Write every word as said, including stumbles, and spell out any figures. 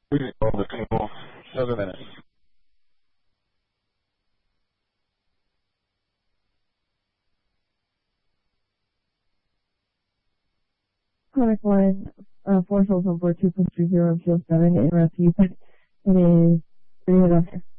We can hold the table seven minutes. Product one, uh, four souls on board two plus three zero, fuel seven, interrupt you, but it is three minutes.